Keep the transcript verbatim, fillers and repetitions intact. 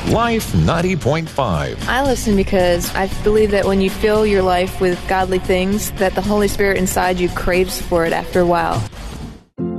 Life ninety point five. I listen because I believe that when you fill your life with godly things, that the Holy Spirit inside you craves for it after a while.